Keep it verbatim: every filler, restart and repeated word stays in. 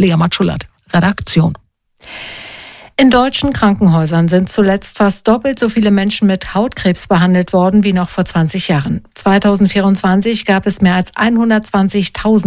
Lea Matschulat, Redaktion. In deutschen Krankenhäusern sind zuletzt fast doppelt so viele Menschen mit Hautkrebs behandelt worden wie noch vor zwanzig Jahren. zweitausendvierundzwanzig gab es mehr als hundertzwanzigtausend